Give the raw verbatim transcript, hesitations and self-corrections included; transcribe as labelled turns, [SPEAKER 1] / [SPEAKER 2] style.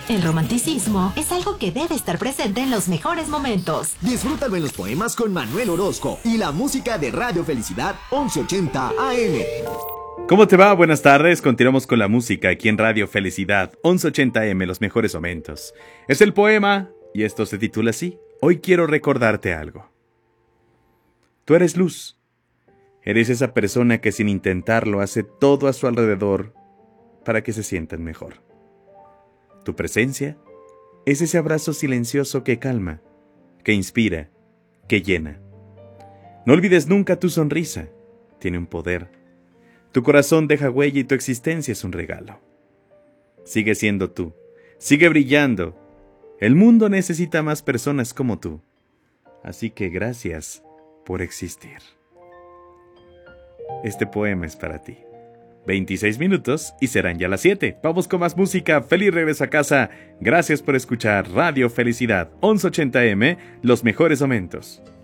[SPEAKER 1] El romanticismo es algo que debe estar presente en los mejores momentos.
[SPEAKER 2] Disfrútalo en los poemas con Manuel Orozco y la música de Radio Felicidad once ochenta A M.
[SPEAKER 3] ¿Cómo te va? Buenas tardes. Continuamos con la música aquí en Radio Felicidad once ochenta A M, los mejores momentos. Es el poema y esto se titula así: Hoy quiero recordarte algo. Tú eres luz. Eres esa persona que sin intentarlo hace todo a su alrededor para que se sientan mejor. Tu presencia es ese abrazo silencioso que calma, que inspira, que llena. No olvides nunca tu sonrisa. Tiene un poder. Tu corazón deja huella y tu existencia es un regalo. Sigue siendo tú. Sigue brillando. El mundo necesita más personas como tú. Así que gracias por existir. Este poema es para ti. veintiséis minutos y serán ya las siete. Vamos con más música. Feliz regreso a casa. Gracias por escuchar Radio Felicidad once ochenta A M, los mejores momentos.